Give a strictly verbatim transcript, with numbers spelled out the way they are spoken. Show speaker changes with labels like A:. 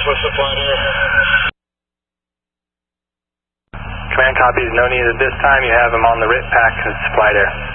A: with supplied air.
B: Command copies, no need at this time. You have him on the R I P pack and supplied air.